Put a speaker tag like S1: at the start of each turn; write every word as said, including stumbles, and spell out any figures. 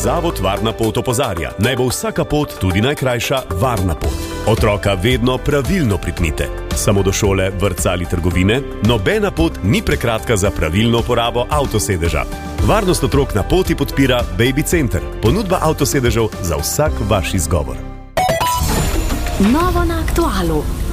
S1: Zavod Varna pot opozarja, naj bo vsaka pot, tudi najkrajša, varna pot. Otroka vedno pravilno pripnite. Samo do šole, vrtca ali trgovine, nobena pot ni prekratka za pravilno uporabo avtosedeža. Varnost otrok na poti podpira Baby Center, ponudba avtosedežev za vsak vaš izgovor.
S2: Novo na Aktualu.